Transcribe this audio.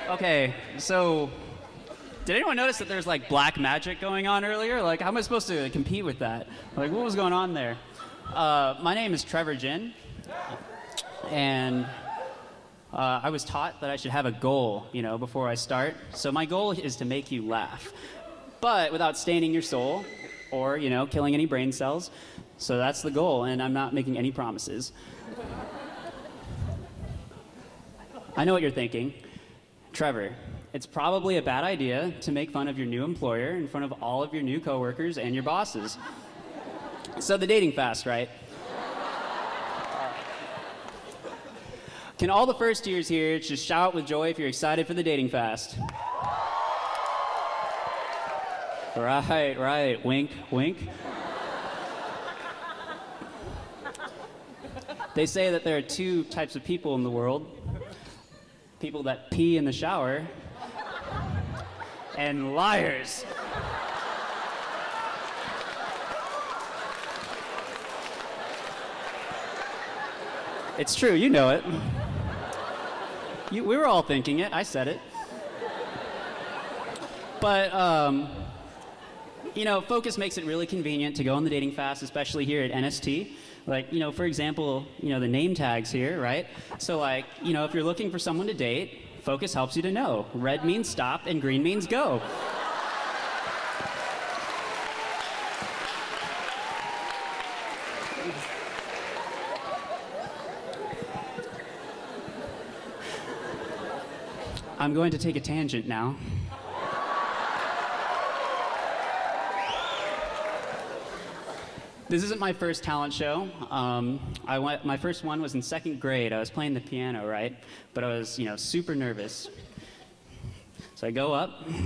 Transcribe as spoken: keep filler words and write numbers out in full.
Okay, so did anyone notice that there's like black magic going on earlier? Like, how am I supposed to compete with that? Like, what was going on there? Uh, my name is Trevor Jin, and uh, I was taught that I should have a goal, you know, before I start. So my goal is to make you laugh, but without staining your soul or, you know, killing any brain cells. So that's the goal, and I'm not making any promises. I know what you're thinking. Trevor, it's probably a bad idea to make fun of your new employer in front of all of your new coworkers and your bosses. So the dating fast, right? Can all the first years here just shout with joy if you're excited for the dating fast? Right, right. Wink, wink. They say that there are two types of people in the world. People that pee in the shower and liars. It's true, you know it. You, we were all thinking it, I said it. But, um, you know, Focus makes it really convenient to go on the dating fast, especially here at N S T. Like, you know, for example, you know, the name tags here, right? So like, you know, if you're looking for someone to date, Focus helps you to know. Red means stop and green means go. I'm going to take a tangent now. This isn't my first talent show. Um, I went, my first one was in second grade. I was playing the piano, right? But I was, you know, super nervous. So I go up,